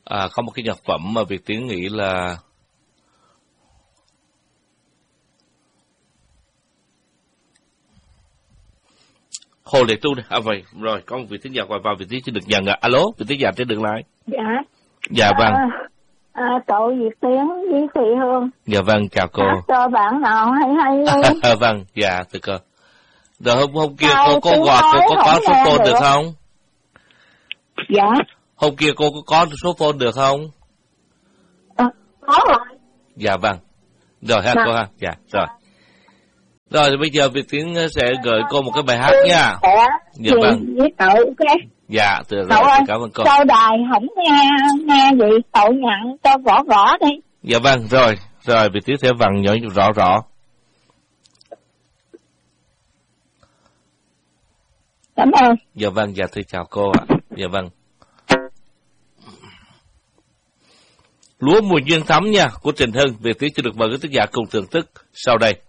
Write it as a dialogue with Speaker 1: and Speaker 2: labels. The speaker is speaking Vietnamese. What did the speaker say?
Speaker 1: Có một cái nhạc phẩm mà Việt Tiến nghĩ là Hồ Lệ Tu này. Vậy, rồi, có một vị thính giả gọi vào, Việt Tiến xin được nhận ạ. Alo, vị thính giả trên đường lại.
Speaker 2: Dạ.
Speaker 1: Dạ vâng.
Speaker 2: Cậu Việt Tiến với Thùy Hương.
Speaker 1: Dạ vâng, chào cô.
Speaker 2: Hát cho bạn nào hay luôn.
Speaker 1: Vâng, dạ, thưa cô. Rồi hôm kia cô gọi cô có số phone được không?
Speaker 2: Dạ.
Speaker 1: Hôm kia cô có số phone được không?
Speaker 2: Có rồi.
Speaker 1: Dạ vâng. Rồi ha cô ha. Dạ, rồi. Rồi bây giờ Việt Tiến sẽ gửi cô một cái bài hát nha. Dạ vâng.
Speaker 2: Với cậu ok.
Speaker 1: Dạ, từ
Speaker 2: Cậu
Speaker 1: rồi,
Speaker 2: ơi,
Speaker 1: cảm ơn cô.
Speaker 2: sau đài không nghe gì, cậu nhận cho rõ đi.
Speaker 1: Dạ vâng, rồi Việt Tiến sẽ vặn nhỏ rõ.
Speaker 2: Cảm ơn.
Speaker 1: Dạ vâng, dạ thưa chào cô ạ. Dạ vâng. Lúa mùa duyên thắm nha, của Trình Hưng, Việt Tiến sẽ được mời các tác giả cùng thưởng thức sau đây.